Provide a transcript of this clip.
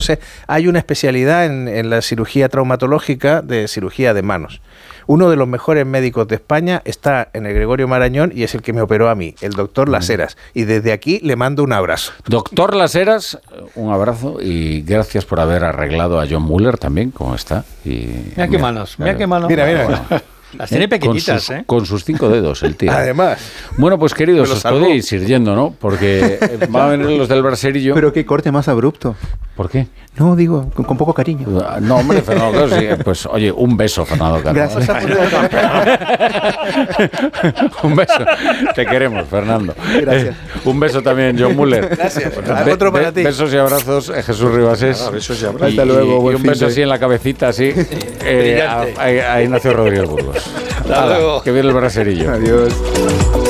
Hay una especialidad en la cirugía traumatológica de cirugía de manos. Uno de los mejores médicos de España está en el Gregorio Marañón y es el que me operó a mí, el doctor Las Heras. Y desde aquí le mando un abrazo. Doctor Las Heras, un abrazo y gracias por haber arreglado a John Muller también, como está. Mira qué manos, mira qué manos. Mira. Las tiene pequeñitas, con sus 5 dedos el tío. Además. Bueno, pues queridos, os podéis ir yendo, ¿no? Porque van a venir los del braserillo. Pero qué corte más abrupto. ¿Por qué? No, digo, con poco cariño. No, hombre, Fernando Carlos, sí, pues oye, un beso, Fernando Carlos. Gracias. Un beso. Te queremos, Fernando. Gracias. Un beso también, John Muller. Gracias. Otro para ti. Besos y abrazos, Jesús Ribasés. Besos y abrazos. Hasta luego. Y un beso así en la cabecita, así, a Ignacio Rodríguez Burgos. Hasta luego. Que viene el braserillo. Adiós.